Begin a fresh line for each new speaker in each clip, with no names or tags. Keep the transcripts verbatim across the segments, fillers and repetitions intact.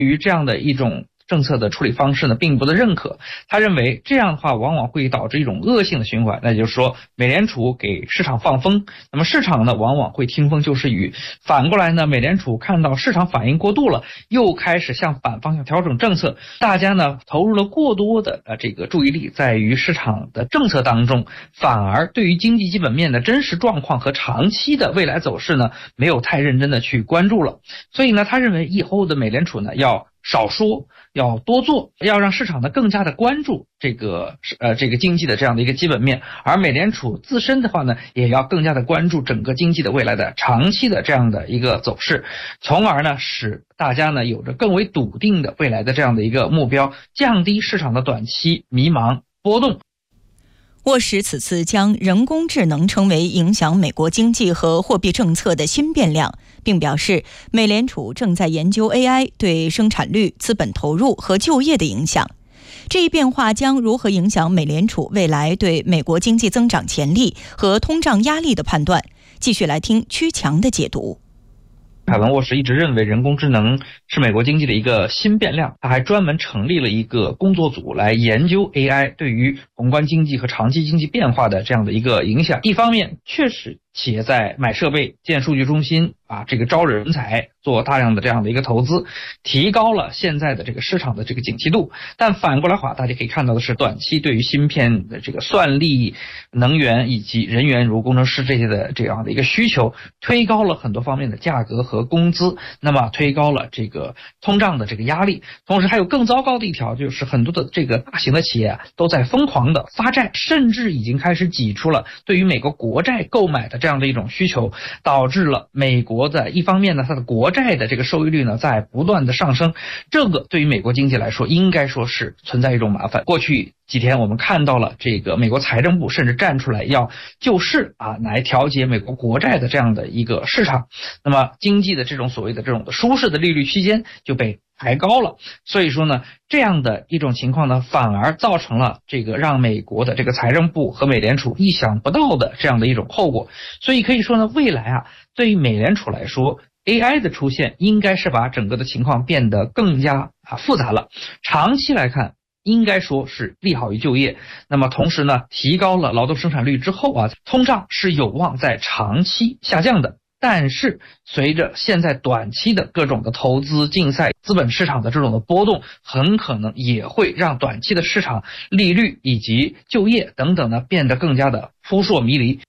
于这样的一种政策的处理方式呢并不的认可。他认为这样的话往往会导致一种恶性的循环，那就是说美联储给市场放风，那么市场呢往往会听风就是雨，反过来呢美联储看到市场反应过度了，又开始向反方向调整政策，大家呢投入了过多的呃这个注意力在于市场的政策当中，反而对于经济基本面的真实状况和长期的未来走势呢没有太认真的去关注了。所以呢他认为以后的美联储呢要少说，要多做，要让市场呢更加的关注这个呃这个经济的这样的一个基本面，而美联储自身的话呢也要更加的关注整个经济的未来的长期的这样的一个走势，从而呢使大家呢有着更为笃定的未来的这样的一个目标，降低市场的短期迷茫波动。
沃什此次将人工智能称为影响美国经济和货币政策的新变量，并表示美联储正在研究 A I 对生产率、资本投入和就业的影响。这一变化将如何影响美联储未来对美国经济增长潜力和通胀压力的判断？继续来听曲强的解读。
凯文沃什一直认为人工智能是美国经济的一个新变量，他还专门成立了一个工作组来研究 A I 对于宏观经济和长期经济变化的这样的一个影响。一方面确实企业在买设备、建数据中心啊，这个招人才，做大量的这样的一个投资，提高了现在的这个市场的这个景气度。但反过来话，大家可以看到的是，短期对于芯片的这个算力、能源以及人员如工程师这些的这样的一个需求，推高了很多方面的价格和工资，那么推高了这个通胀的这个压力。同时还有更糟糕的一条，就是很多的这个大型的企业啊，都在疯狂的发债，甚至已经开始挤出了对于美国国债购买的这样的一种需求，导致了美国的一方面呢，它的国债的这个收益率呢在不断的上升，这个对于美国经济来说应该说是存在一种麻烦。过去几天我们看到了这个美国财政部甚至站出来要救市啊，来调节美国国债的这样的一个市场，那么经济的这种所谓的这种的舒适的利率区间就被抬高了。所以说呢，这样的一种情况呢，反而造成了这个让美国的这个财政部和美联储意想不到的这样的一种后果。所以可以说呢，未来啊，对于美联储来说 A I 的出现应该是把整个的情况变得更加啊复杂了。长期来看应该说是利好于就业，那么同时呢，提高了劳动生产率之后啊，通胀是有望在长期下降的。但是随着现在短期的各种的投资竞赛、资本市场的这种的波动，很可能也会让短期的市场利率以及就业等等呢变得更加的扑朔迷离。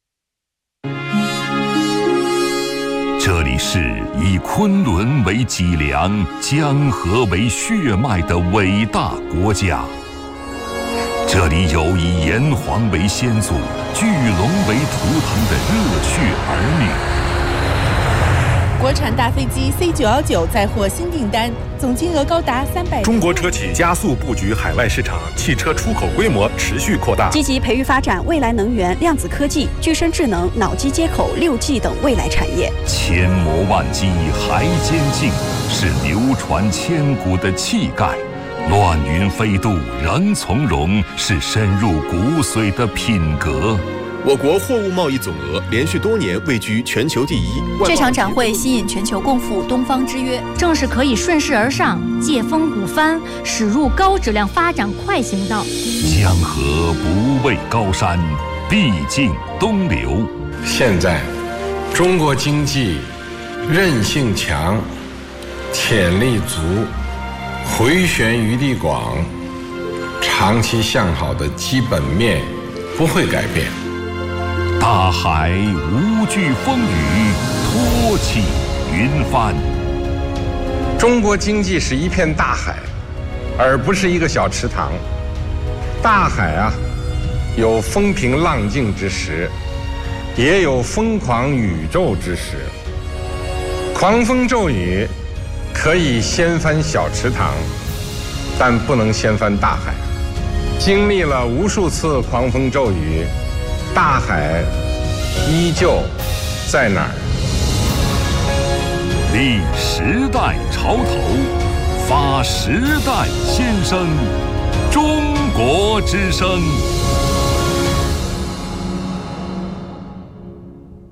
这里是以昆仑为脊梁、江河为血脉的伟大国家，这里有以炎黄为先祖、巨龙为图腾的热血儿女。
国产大飞机 C 九一九再获新订单，总金额高达三百。
中国车企加速布局海外市场，汽车出口规模持续扩大，
积极培育发展未来能源、量子科技、具身智能、脑机接口、六 G 等未来产业。
千磨万击还坚劲，是流传千古的气概；乱云飞渡仍从容，是深入骨髓的品格。
我国货物贸易总额连续多年位居全球第一。
这场展会吸引全球共赴东方之约，正是可以顺势而上、借风鼓帆，驶入高质量发展快行道。
江河不畏高山，必尽东流。
现在，中国经济韧性强，潜力足，回旋余地广，长期向好的基本面不会改变。
大海无惧风雨，托起云帆。
中国经济是一片大海，而不是一个小池塘。大海啊，有风平浪静之时，也有疯狂宇宙之时。狂风骤雨可以掀翻小池塘，但不能掀翻大海。经历了无数次狂风骤雨，大海依旧在哪儿？
立时代潮头，发时代先声，中国之声。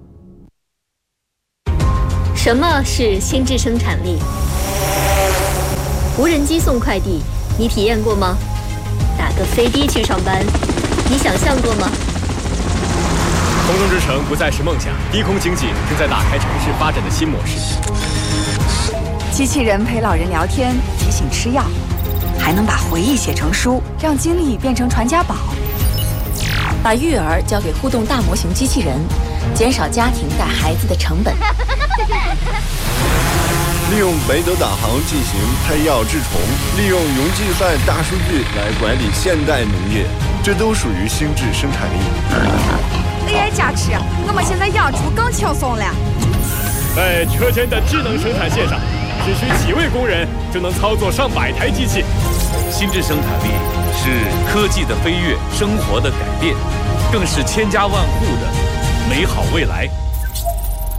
什么是心智生产力？ 无人机送快递，你体验过吗？打个飞的去上班，你想象过吗？
空中之城不再是梦想，低空经济正在打开城市发展的新模式。
机器人陪老人聊天，提醒吃药，还能把回忆写成书，让经历变成传家宝。
把育儿交给互动大模型机器人，减少家庭带孩子的成本。
利用北斗导航进行配药治虫，利用云计算大数据来管理现代农业，这都属于心智生产力。
A I 加持，我们现在养猪更轻松了。
在车间的智能生产线上，只需几位工人就能操作上百台机器。
心智生产力是科技的飞跃，生活的改变，更是千家万户的美好未来。